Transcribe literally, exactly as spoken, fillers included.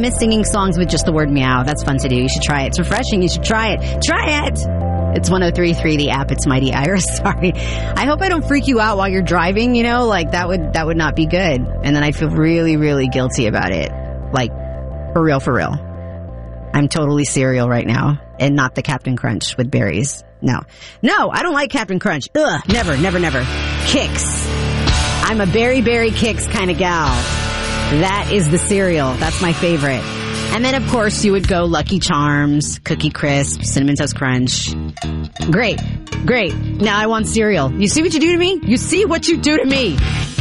miss singing songs with just the word meow. That's fun to do. You should try it. It's refreshing. You should try it. Try it! It's one oh three point three, the app. It's Mighty Iris. Sorry. I hope I don't freak you out while you're driving, you know? Like, that would that would not be good. And then I'd feel really, really guilty about it. Like, for real, for real. I'm totally cereal right now. And not the Captain Crunch with berries. No. No, I don't like Captain Crunch. Ugh, never, never, never. Kix. I'm a berry, berry Kix kind of gal. That is the cereal. That's my favorite. And then, of course, you would go Lucky Charms, Cookie Crisp, Cinnamon Toast Crunch. Great. Great. Now I want cereal. You see what you do to me? You see what you do to me?